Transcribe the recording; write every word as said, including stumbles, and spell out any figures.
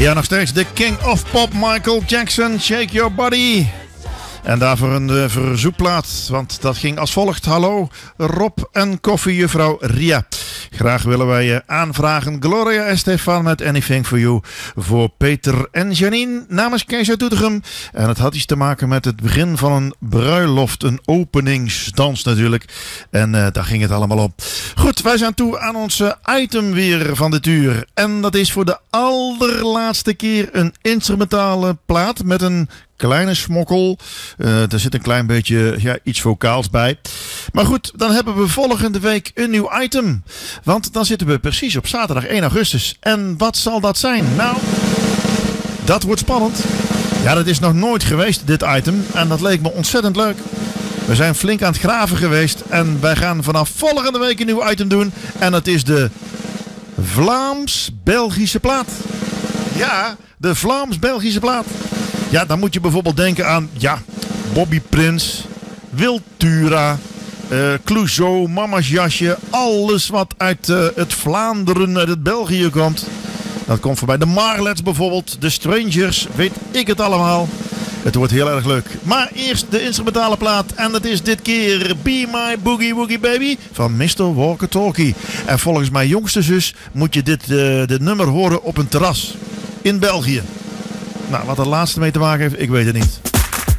Ja, nog steeds de King of Pop, Michael Jackson, Shake Your Body. En daarvoor een uh, verzoekplaat, want dat ging als volgt. Hallo, Rob en koffiejuffrouw Ria. Graag willen wij je aanvragen Gloria Estefan met Anything For You voor Peter en Janine namens Kees uit Doetinchem. En het had iets te maken met het begin van een bruiloft, een openingsdans natuurlijk. En uh, daar ging het allemaal op. Goed, wij zijn toe aan ons uh, item weer van dit uur. En dat is voor de allerlaatste keer een instrumentale plaat met een kleine smokkel. Uh, er zit een klein beetje ja, iets vocaals bij. Maar goed, dan hebben we volgende week een nieuw item. Want dan zitten we precies op zaterdag één augustus. En wat zal dat zijn? Nou, dat wordt spannend. Ja, dat is nog nooit geweest, dit item. En dat leek me ontzettend leuk. We zijn flink aan het graven geweest. En wij gaan vanaf volgende week een nieuw item doen. En dat is de Vlaams-Belgische plaat. Ja, de Vlaams-Belgische plaat. Ja, dan moet je bijvoorbeeld denken aan, ja, Bobby Prins, Wiltura, uh, Clouseau, Mama's Jasje. Alles wat uit uh, het Vlaanderen, uit het België komt. Dat komt voorbij. De Marlets bijvoorbeeld, de Strangers, weet ik het allemaal. Het wordt heel erg leuk. Maar eerst de instrumentale plaat. En dat is dit keer Be My Boogie Woogie Baby van mister Walker Talkie. En volgens mijn jongste zus moet je dit, uh, dit nummer horen op een terras in België. Nou, wat er laatste mee te maken heeft, ik weet het niet.